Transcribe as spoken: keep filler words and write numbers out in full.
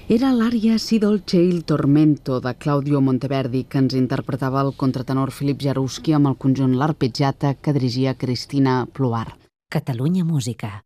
Era l'ària Si dolce il tormento de Claudio Monteverdi que ens interpretava el contratenor Filip Jaruski amb el conjunt L'Arpeggiata que dirigia Cristina Ploar. Catalunya Música.